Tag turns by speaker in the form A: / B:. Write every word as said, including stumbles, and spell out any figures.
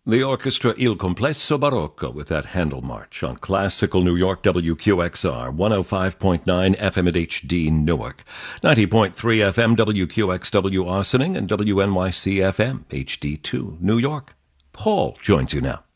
A: The orchestra Il Complesso Barocco with that Handel March on Classical New York, W Q X R, one oh five point nine F M at H D Newark, ninety point three F M W Q X W Austining, and W N Y C F M H D two New York. Paul joins you now.